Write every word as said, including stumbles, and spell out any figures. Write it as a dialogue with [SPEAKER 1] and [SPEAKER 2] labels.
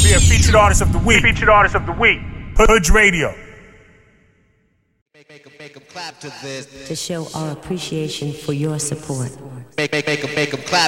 [SPEAKER 1] Yeah, featured artist of the week. Featured artist of the week. Hood Radio.
[SPEAKER 2] Make, make, make 'em clap to this.
[SPEAKER 3] To show our appreciation for your support.
[SPEAKER 2] Make, make, make 'em, make 'em clap.